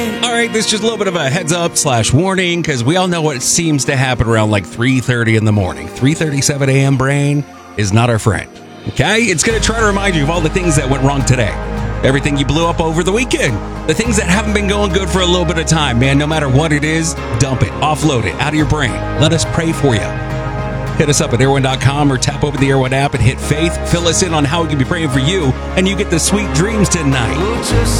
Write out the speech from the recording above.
All right, this is just a little bit of a heads up / warning because we all know what seems to happen around like 3:30 in the morning. 3:37 a.m. brain is not our friend. Okay? It's going to try to remind you of all the things that went wrong today. Everything you blew up over the weekend. The things that haven't been going good for a little bit of time. Man, no matter what it is, dump it, offload it out of your brain. Let us pray for you. Hit us up at airone.com or tap over the Airone app and hit faith. Fill us in on how we can be praying for you, and you get the sweet dreams tonight.